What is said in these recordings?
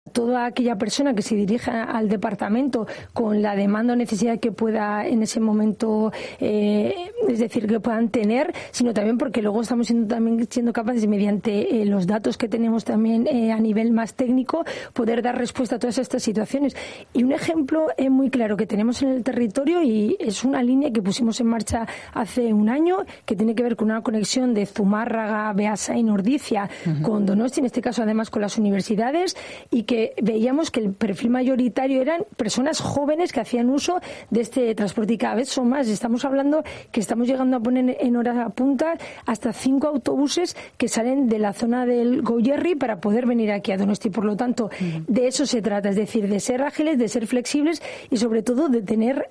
toda aquella persona que se dirija al departamento con la demanda o necesidad que pueda en ese momento, es decir, que puedan tener, sino también porque luego estamos siendo capaces, mediante los datos que tenemos también a nivel más técnico, poder dar respuesta a todas estas situaciones. Y un ejemplo muy claro que tenemos en el territorio, y es una línea que pusimos en marcha hace un año, que tiene que ver con una conexión de Zumárraga, Beasain, Ordizia, con Donosti, en este caso además con las universidades, y que veíamos que el perfil mayoritario eran personas jóvenes que hacían uso de este transporte, y cada vez son más. Estamos hablando que estamos llegando a poner en horas punta hasta 5 autobuses que salen de la zona del Goierri para poder venir aquí a Donosti. Por lo tanto, de eso se trata, es decir, de ser ágiles, de ser flexibles y sobre todo de tener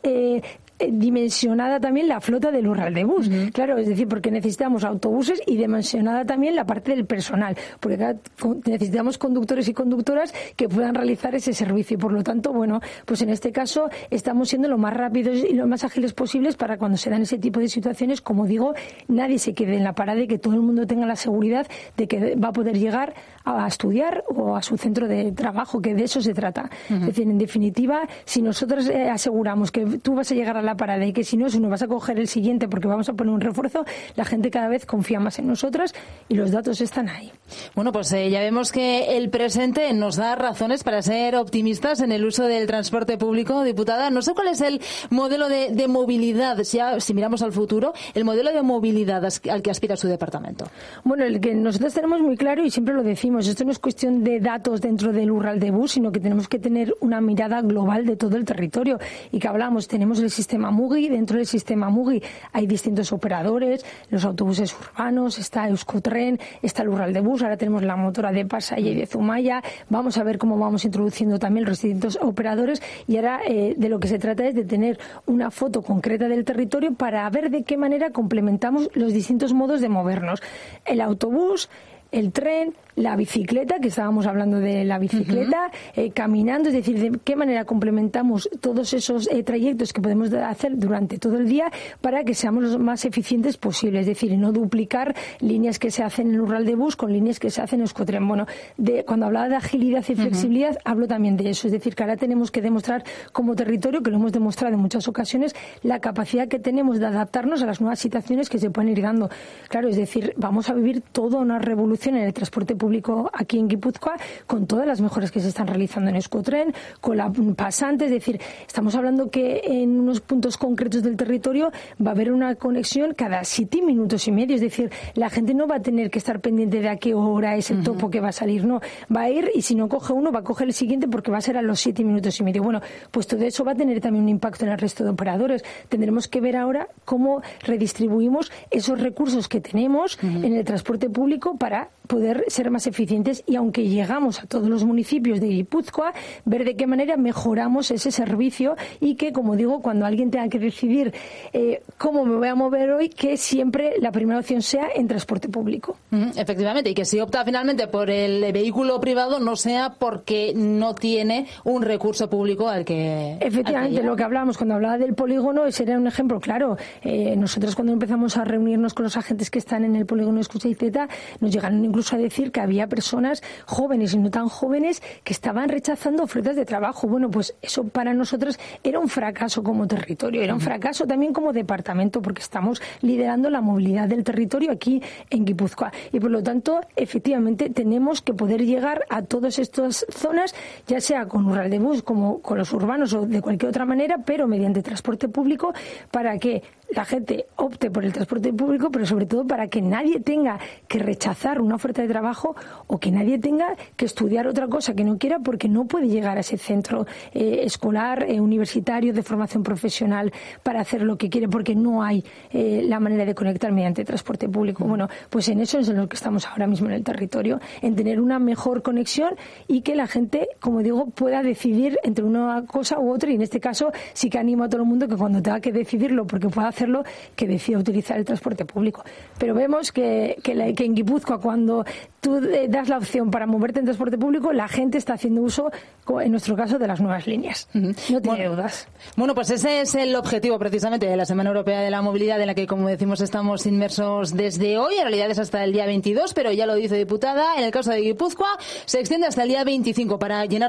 dimensionada también la flota del Urraldebus. Claro, es decir, porque necesitamos autobuses y dimensionada también la parte del personal, porque necesitamos conductores y conductoras que puedan realizar ese servicio, y por lo tanto, bueno, pues en este caso estamos siendo lo más rápidos y lo más ágiles posibles para cuando se dan ese tipo de situaciones, como digo, nadie se quede en la parada y que todo el mundo tenga la seguridad de que va a poder llegar a estudiar o a su centro de trabajo, que de eso se trata. Es decir, en definitiva, si nosotros aseguramos que tú vas a llegar a la parada y que si no, no vas a coger el siguiente porque vamos a poner un refuerzo, la gente cada vez confía más en nosotras y los datos están ahí. Bueno, pues ya vemos que el presente nos da razones para ser optimistas en el uso del transporte público. Diputada, no sé cuál es el modelo de movilidad, si miramos al futuro, el modelo de movilidad al que aspira su departamento. Bueno, el que nosotros tenemos muy claro y siempre lo decimos, esto no es cuestión de datos dentro del Urraldebus, sino que tenemos que tener una mirada global de todo el territorio. Y que hablamos, tenemos el sistema Mugi, dentro del sistema Mugi hay distintos operadores, los autobuses urbanos, está Euskotren, está el Urraldebus, ahora tenemos la motora de Pasaia y de Zumaya, vamos a ver cómo vamos introduciendo también los distintos operadores, y ahora de lo que se trata es de tener una foto concreta del territorio para ver de qué manera complementamos los distintos modos de movernos. El autobús, el tren, la bicicleta, que estábamos hablando de la bicicleta, caminando, es decir, de qué manera complementamos todos esos trayectos que podemos hacer durante todo el día para que seamos los más eficientes posibles, es decir, no duplicar líneas que se hacen en Urraldebus con líneas que se hacen en Euskotren. Bueno, cuando hablaba de agilidad y flexibilidad, hablo también de eso, es decir, que ahora tenemos que demostrar como territorio, que lo hemos demostrado en muchas ocasiones, la capacidad que tenemos de adaptarnos a las nuevas situaciones que se pueden ir dando. Claro, es decir, vamos a vivir toda una revolución en el transporte público aquí en Guipúzcoa, con todas las mejoras que se están realizando en Euskotren, con la pasante, es decir, estamos hablando que en unos puntos concretos del territorio va a haber una conexión cada 7 minutos y medio, es decir, la gente no va a tener que estar pendiente de a qué hora es el topo que va a salir, no, va a ir y si no coge uno va a coger el siguiente porque va a ser a los 7 minutos y medio. Bueno, pues todo eso va a tener también un impacto en el resto de operadores. Tendremos que ver ahora cómo redistribuimos esos recursos que tenemos en el transporte público para poder ser más eficientes, y aunque llegamos a todos los municipios de Guipúzcoa, ver de qué manera mejoramos ese servicio, y que, como digo, cuando alguien tenga que decidir cómo me voy a mover hoy, que siempre la primera opción sea en transporte público. Efectivamente, y que si opta finalmente por el vehículo privado no sea porque no tiene un recurso público al que... Efectivamente, lo que hablábamos cuando hablaba del polígono, ese era un ejemplo claro. Nosotros cuando empezamos a reunirnos con los agentes que están en el polígono Escucha y Z, nos llegaron incluso a decir que había personas jóvenes y no tan jóvenes que estaban rechazando ofertas de trabajo. Bueno, pues eso para nosotros era un fracaso como territorio, era un fracaso también como departamento, porque estamos liderando la movilidad del territorio aquí en Guipúzcoa. Y por lo tanto, efectivamente, tenemos que poder llegar a todas estas zonas, ya sea con Urraldebus como con los urbanos o de cualquier otra manera, pero mediante transporte público, para que la gente opte por el transporte público, pero sobre todo para que nadie tenga que rechazar una oferta de trabajo o que nadie tenga que estudiar otra cosa que no quiera porque no puede llegar a ese centro escolar, universitario, de formación profesional para hacer lo que quiere porque no hay la manera de conectar mediante transporte público. Bueno, pues en eso es en lo que estamos ahora mismo en el territorio, en tener una mejor conexión y que la gente, como digo, pueda decidir entre una cosa u otra, y en este caso sí que animo a todo el mundo que cuando tenga que decidirlo porque pueda hacerlo, que decida utilizar el transporte público. Pero vemos que en Guipúzcoa, cuando tú das la opción para moverte en transporte público, la gente está haciendo uso, en nuestro caso, de las nuevas líneas. No tiene dudas. Bueno, pues ese es el objetivo precisamente de la Semana Europea de la Movilidad, en la que, como decimos, estamos inmersos desde hoy. En realidad es hasta el día 22, pero ya lo dice diputada, en el caso de Guipúzcoa se extiende hasta el día 25 para llenar